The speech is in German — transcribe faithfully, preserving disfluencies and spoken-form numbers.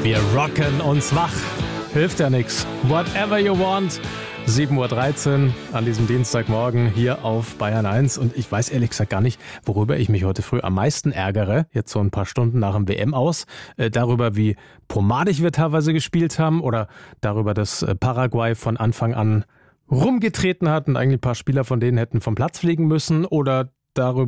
Wir rocken uns wach. Hilft ja nix. Whatever you want. sieben Uhr dreizehn an diesem Dienstagmorgen hier auf Bayern eins. Und ich weiß ehrlich gesagt gar nicht, worüber ich mich heute früh am meisten ärgere. Jetzt so ein paar Stunden nach dem W M aus. Äh, darüber, wie pomadig wir teilweise gespielt haben. Oder darüber, dass äh, Paraguay von Anfang an rumgetreten hat und eigentlich ein paar Spieler von denen hätten vom Platz fliegen müssen. Oder darüber,